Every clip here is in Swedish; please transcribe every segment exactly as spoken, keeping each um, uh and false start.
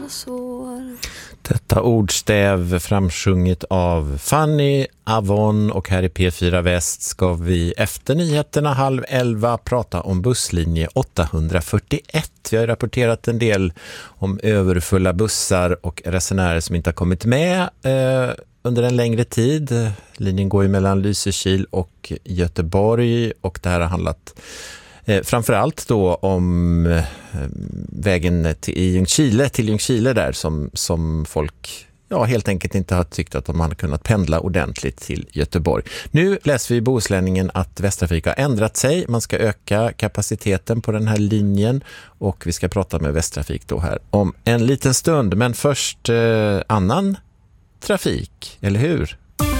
sår. Detta ordstäv framsjunget av Fanny Avon, och här i P fyra Väst ska vi efter nyheterna halv elva prata om busslinje åttahundrafyrtioett. Vi har rapporterat en del om överfulla bussar och resenärer som inte har kommit med eh, under en längre tid. Linjen går ju mellan Lysekil och Göteborg, och det här har handlat Eh, framförallt då om eh, vägen till i Ljungskile, till Ljungskile där som, som folk ja, helt enkelt inte har tyckt att de hade kunnat pendla ordentligt till Göteborg. Nu läser vi i Bohuslänningen att Västtrafik har ändrat sig. Man ska öka kapaciteten på den här linjen, och vi ska prata med Västtrafik då här om en liten stund. Men först eh, annan trafik, eller hur?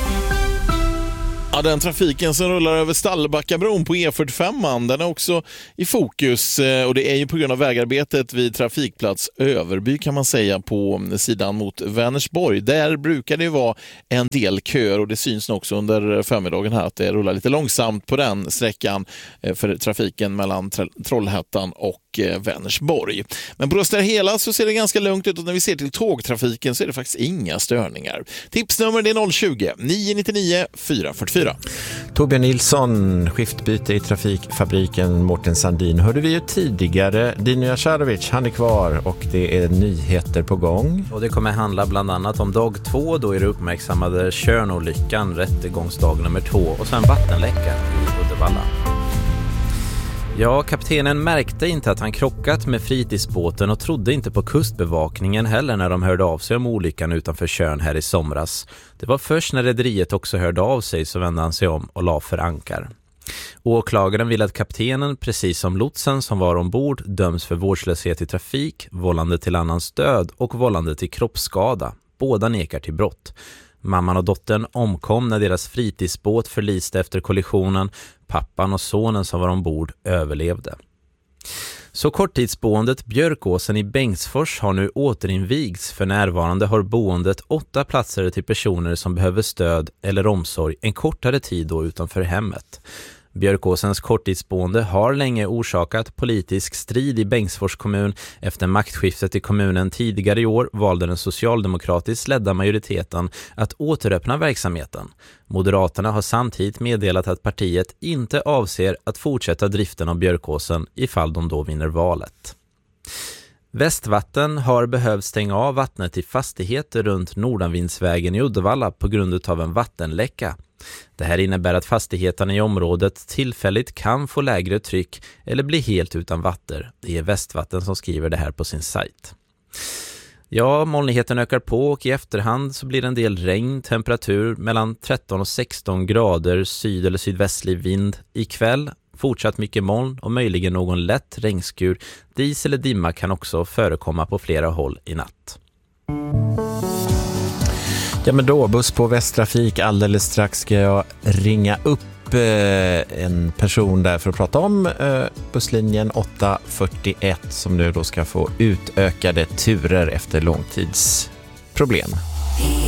Ja, den trafiken som rullar över Stallbackabron på E fyrtiofem, den är också i fokus, och det är ju på grund av vägarbetet vid trafikplats Överby kan man säga på sidan mot Vänersborg. Där brukar det vara en del köer, och det syns också under förmiddagen här att det rullar lite långsamt på den sträckan för trafiken mellan Trollhättan och Vänersborg. Men på det hela så ser det ganska lugnt ut, och när vi ser till tågtrafiken så är det faktiskt inga störningar. Tipsnummer är noll tjugo, nio nittionio, fyra fyrtiofyra. Torbjörn Nilsson, skiftbyte i trafikfabriken. Mårten Sandin hörde vi ju tidigare. Dino Jasarovic, han är kvar, och det är nyheter på gång. Och det kommer handla bland annat om dag två, då är det uppmärksammade Tjörnolyckan, rättegångsdag nummer två, och sen vattenläcka i Uddevalla. Ja, kaptenen märkte inte att han krockat med fritidsbåten och trodde inte på kustbevakningen heller när de hörde av sig om olyckan utanför Tjörn här i somras. Det var först när rederiet också hörde av sig så vände han sig om och la för ankar. Åklagaren vill att kaptenen, precis som lotsen som var ombord, döms för vårdslöshet i trafik, vållande till annans död och vållande till kroppsskada. Båda nekar till brott. Mamman och dottern omkom när deras fritidsbåt förliste efter kollisionen. Pappan och sonen som var ombord överlevde. Så korttidsboendet Björkåsen i Bengtsfors har nu återinvigts. För närvarande har boendet åtta platser till personer som behöver stöd eller omsorg en kortare tid då utanför hemmet. Björkåsens korttidsboende har länge orsakat politisk strid i Bengtsfors kommun. Efter maktskiftet i kommunen tidigare i år valde den socialdemokratiskt ledda majoriteten att återöppna verksamheten. Moderaterna har samtidigt meddelat att partiet inte avser att fortsätta driften av Björkåsen ifall de då vinner valet. Västvatten har behövt stänga av vattnet i fastigheter runt Nordanvindsvägen i Uddevalla på grund av en vattenläcka. Det här innebär att fastigheterna i området tillfälligt kan få lägre tryck eller bli helt utan vatten. Det är Västvatten som skriver det här på sin sajt. Ja, molnigheten ökar på, och i efterhand så blir det en del regn, temperatur mellan tretton och sexton grader, syd- eller sydvästlig vind. Ikväll fortsatt mycket moln och möjligen någon lätt regnskur. Dis eller dimma kan också förekomma på flera håll i natt. Ja, men då, buss på Västtrafik. Alldeles strax ska jag ringa upp eh, en person där för att prata om eh, busslinjen åttahundrafyrtioett som nu då ska få utökade turer efter långtidsproblem.